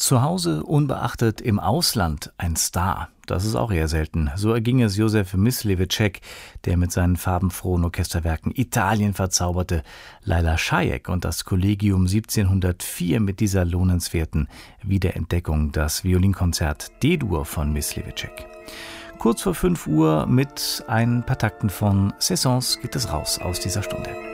Zu Hause unbeachtet, im Ausland ein Star. Das ist auch eher selten. So erging es Józef Mysliveček, der mit seinen farbenfrohen Orchesterwerken Italien verzauberte, Laila Šajek und das Collegium 1704 mit dieser lohnenswerten Wiederentdeckung, das Violinkonzert D-Dur von Mysliveček. Kurz vor 5 Uhr mit ein paar Takten von Saisons geht es raus aus dieser Stunde.